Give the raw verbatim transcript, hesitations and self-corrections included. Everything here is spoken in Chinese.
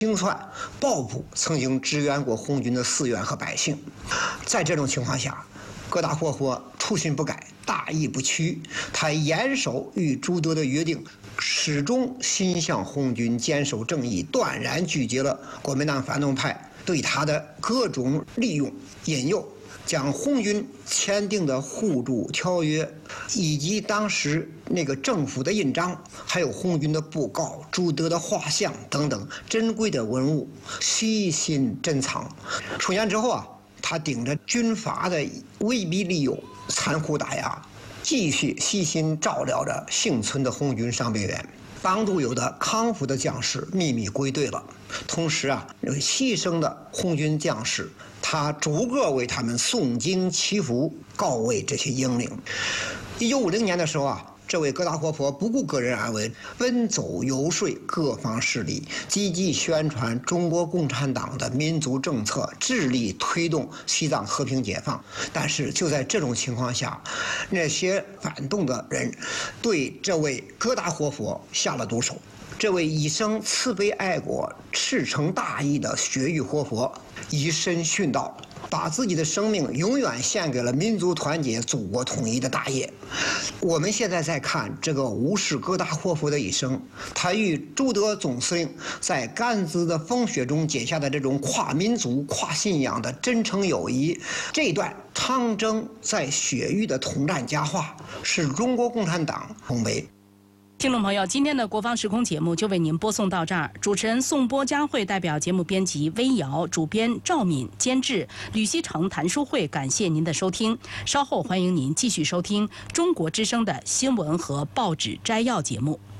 清算、报复曾经支援过红军的寺院和百姓。在这种情况下，哥大活佛初心不改，大义不屈，他严守与朱德的约定，始终心向红军，坚守正义，断然拒绝了国民党反动派对他的各种利用、引诱。将红军签订的互助条约，以及当时那个政府的印章，还有红军的布告、朱德的画像等等珍贵的文物，悉心珍藏。数年之后啊，他顶着军阀的威逼利诱、残酷打压，继续悉心照料着幸存的红军伤病员，帮助有的康复的将士秘密归队了。同时啊，牺牲的红军将士，他逐个为他们诵经祈福，告慰这些英灵。一九五零年的时候啊，这位哥大活佛不顾个人安危，奔走游说各方势力，积极宣传中国共产党的民族政策，致力推动西藏和平解放。但是就在这种情况下，那些反动的人对这位哥大活佛下了毒手。这位一生慈悲爱国、赤诚大义的雪域活佛，以身殉道，把自己的生命永远献给了民族团结、祖国统一的大业。我们现在在看这个无视哥大活佛的一生，他与朱德总司令在甘孜的风雪中结下的这种跨民族、跨信仰的真诚友谊，这段汤征在雪域的统战佳话，是中国共产党奉为。 听众朋友，今天的国防时空节目就为您播送到这儿。主持人宋波、佳慧代表节目编辑微瑶，主编赵敏，监制吕锡成、谭淑慧，感谢您的收听。稍后欢迎您继续收听中国之声的新闻和报纸摘要节目。